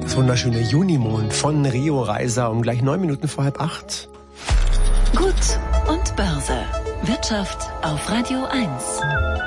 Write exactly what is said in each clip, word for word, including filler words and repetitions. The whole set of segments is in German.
Das wunderschöne Junimond von Rio Reiser um gleich neun Minuten vor halb acht. Gut und Börse. Wirtschaft auf Radio eins.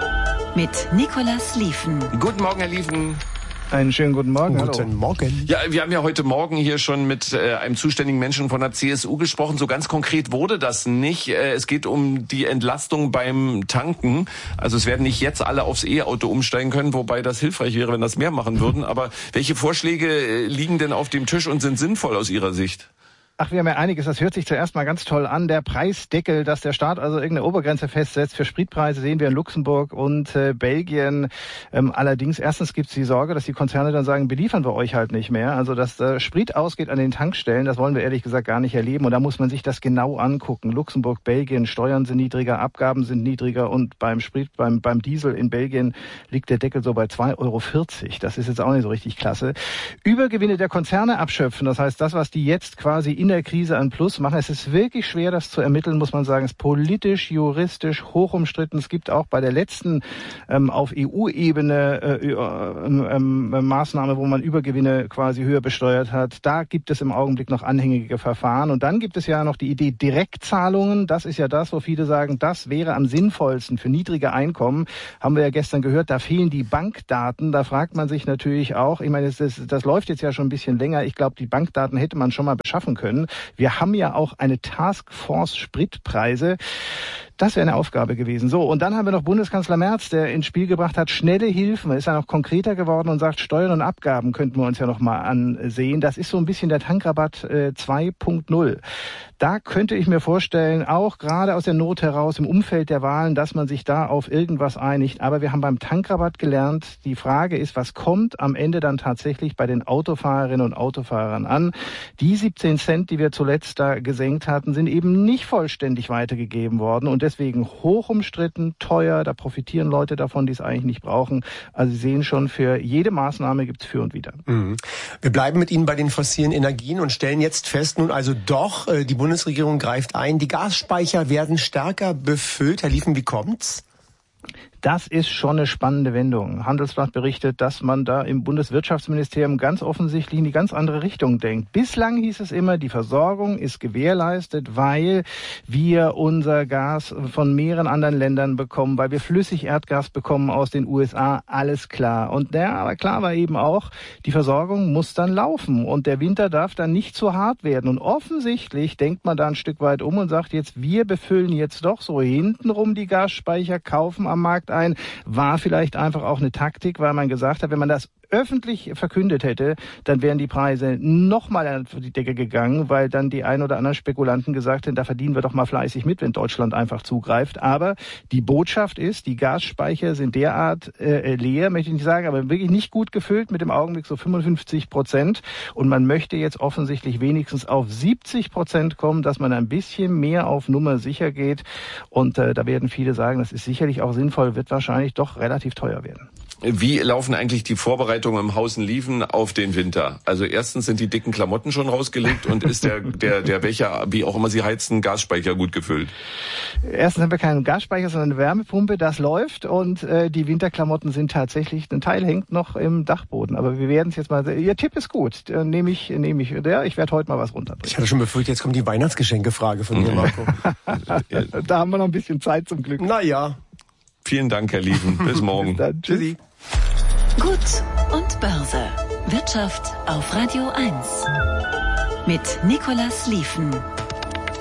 Mit Nicolas Lieven. Guten Morgen, Herr Lieven. Einen schönen guten Morgen. Guten Hallo. Morgen. Ja, wir haben ja heute Morgen hier schon mit äh, einem zuständigen Menschen von der C S U gesprochen. So ganz konkret wurde das nicht. Äh, es geht um die Entlastung beim Tanken. Also es werden nicht jetzt alle aufs E-Auto umsteigen können, wobei das hilfreich wäre, wenn das mehr machen würden. Aber welche Vorschläge äh, liegen denn auf dem Tisch und sind sinnvoll aus Ihrer Sicht? Ach, wir haben ja einiges. Das hört sich zuerst mal ganz toll an. Der Preisdeckel, dass der Staat also irgendeine Obergrenze festsetzt für Spritpreise, sehen wir in Luxemburg und äh, Belgien. Ähm, allerdings, erstens gibt es die Sorge, dass die Konzerne dann sagen, beliefern wir euch halt nicht mehr. Also, dass äh, Sprit ausgeht an den Tankstellen, das wollen wir ehrlich gesagt gar nicht erleben. Und da muss man sich das genau angucken. Luxemburg, Belgien, Steuern sind niedriger, Abgaben sind niedriger und beim Sprit, beim, beim Diesel in Belgien liegt der Deckel so bei zwei Euro vierzig. Das ist jetzt auch nicht so richtig klasse. Übergewinne der Konzerne abschöpfen, das heißt, das, was die jetzt quasi in der Krise an Plus machen. Es ist wirklich schwer, das zu ermitteln, muss man sagen. Es ist politisch, juristisch hoch umstritten. Es gibt auch bei der letzten ähm, auf E U-Ebene äh, ähm, ähm, Maßnahme, wo man Übergewinne quasi höher besteuert hat. Da gibt es im Augenblick noch anhängige Verfahren. Und dann gibt es ja noch die Idee Direktzahlungen. Das ist ja das, wo viele sagen, das wäre am sinnvollsten für niedrige Einkommen. Haben wir ja gestern gehört, da fehlen die Bankdaten. Da fragt man sich natürlich auch, ich meine, das, das, das läuft jetzt ja schon ein bisschen länger. Ich glaube, die Bankdaten hätte man schon mal beschaffen können. Wir haben ja auch eine Taskforce Spritpreise. Das wäre eine Aufgabe gewesen. So, und dann haben wir noch Bundeskanzler Merz, der ins Spiel gebracht hat, schnelle Hilfen. Er ist ja noch konkreter geworden und sagt, Steuern und Abgaben könnten wir uns ja noch mal ansehen. Das ist so ein bisschen der Tankrabatt äh, zwei Punkt null. Da könnte ich mir vorstellen, auch gerade aus der Not heraus im Umfeld der Wahlen, dass man sich da auf irgendwas einigt. Aber wir haben beim Tankrabatt gelernt, die Frage ist, was kommt am Ende dann tatsächlich bei den Autofahrerinnen und Autofahrern an? Die siebzehn Cent, die wir zuletzt da gesenkt hatten, sind eben nicht vollständig weitergegeben worden und deswegen hoch umstritten, teuer. Da profitieren Leute davon, die es eigentlich nicht brauchen. Also Sie sehen schon, für jede Maßnahme gibt es für und wider. Mhm. Wir bleiben mit Ihnen bei den fossilen Energien und stellen jetzt fest, nun also doch, äh, die Bundesregierung greift ein. Die Gasspeicher werden stärker befüllt. Herr Lieven, wie kommt's? Das ist schon eine spannende Wendung. Handelsblatt berichtet, dass man da im Bundeswirtschaftsministerium ganz offensichtlich in die ganz andere Richtung denkt. Bislang hieß es immer, die Versorgung ist gewährleistet, weil wir unser Gas von mehreren anderen Ländern bekommen, weil wir Flüssigerdgas bekommen aus den U S A, alles klar. Und ja, aber klar war eben auch, die Versorgung muss dann laufen und der Winter darf dann nicht zu hart werden. Und offensichtlich denkt man da ein Stück weit um und sagt jetzt, wir befüllen jetzt doch so hintenrum die Gasspeicher, kaufen am Markt ein, war vielleicht einfach auch eine Taktik, weil man gesagt hat, wenn man das öffentlich verkündet hätte, dann wären die Preise nochmal an die Decke gegangen, weil dann die ein oder anderen Spekulanten gesagt hätten, da verdienen wir doch mal fleißig mit, wenn Deutschland einfach zugreift. Aber die Botschaft ist, die Gasspeicher sind derart äh, leer, möchte ich nicht sagen, aber wirklich nicht gut gefüllt, mit im Augenblick so fünfundfünfzig Prozent. Und man möchte jetzt offensichtlich wenigstens auf siebzig Prozent kommen, dass man ein bisschen mehr auf Nummer sicher geht. Und äh, da werden viele sagen, das ist sicherlich auch sinnvoll, wird wahrscheinlich doch relativ teuer werden. Wie laufen eigentlich die Vorbereitungen im Haus in Lieven auf den Winter? Also erstens sind die dicken Klamotten schon rausgelegt und ist der, der, der Becher, wie auch immer Sie heizen, Gasspeicher gut gefüllt? Erstens haben wir keinen Gasspeicher, sondern eine Wärmepumpe, das läuft und äh, die Winterklamotten sind tatsächlich, ein Teil hängt noch im Dachboden. Aber wir werden es jetzt mal, Ihr Tipp ist gut, äh, nehme ich, nehme ich, ja, ich werde heute mal was runterbringen. Ich hatte schon befürchtet, jetzt kommt die Weihnachtsgeschenkefrage von mir, Marco. Da haben wir noch ein bisschen Zeit zum Glück. Naja. Vielen Dank, Herr Lieven. Bis morgen. Bis dann. Tschüssi. Gut und Börse. Wirtschaft auf Radio eins. Mit Nicolas Lieven.